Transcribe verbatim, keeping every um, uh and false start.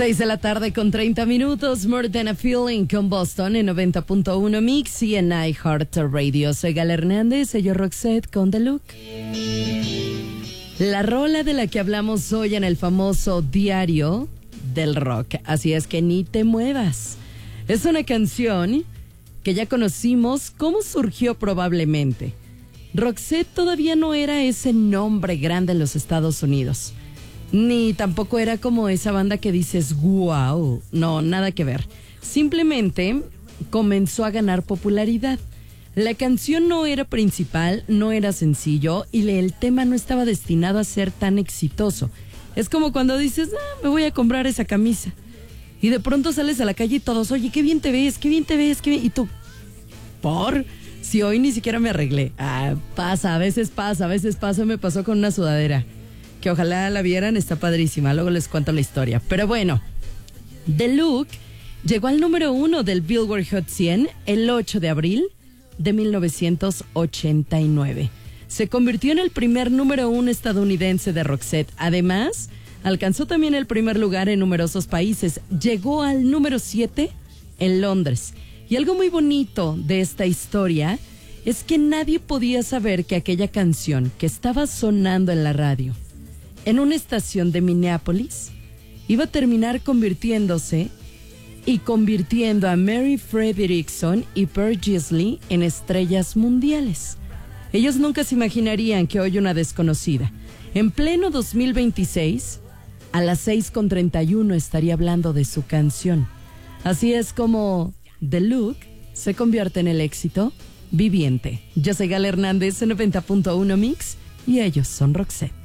Seis de la tarde con treinta minutos, More Than a Feeling con Boston en noventa punto uno Mix y en iHeartRadio. Soy Gal Hernández, sello Roxette con The Look. La rola de la que hablamos hoy en el famoso Diario del Rock, así es que ni te muevas. Es una canción que ya conocimos cómo surgió probablemente. Roxette todavía no era ese nombre grande en los Estados Unidos. Ni tampoco era como esa banda que dices, wow, no, nada que ver. Simplemente comenzó a ganar popularidad. La canción no era principal, no era sencillo y el tema no estaba destinado a ser tan exitoso. Es como cuando dices, ah, me voy a comprar esa camisa. Y de pronto sales a la calle y todos, oye, qué bien te ves, qué bien te ves, qué bien. Y tú, ¿por? Si hoy ni siquiera me arreglé. Ah, pasa, a veces pasa, a veces pasa, me pasó con una sudadera. Que ojalá la vieran, está padrísima, luego les cuento la historia. Pero bueno, The Look llegó al número uno del Billboard Hot cien el ocho de abril de mil novecientos ochenta y nueve. Se convirtió en el primer número uno estadounidense de Roxette. Además, alcanzó también el primer lugar en numerosos países. Llegó al número siete en Londres. Y algo muy bonito de esta historia es que nadie podía saber que aquella canción que estaba sonando en la radio en una estación de Minneapolis, iba a terminar convirtiéndose y convirtiendo a Mary Fredriksson y Per Gessle en estrellas mundiales. Ellos nunca se imaginarían que hoy una desconocida, en pleno dos mil veintiséis, a las seis con treinta y uno estaría hablando de su canción. Así es como The Look se convierte en el éxito viviente. Yo soy Gal Hernández en noventa punto uno Mix y ellos son Roxette.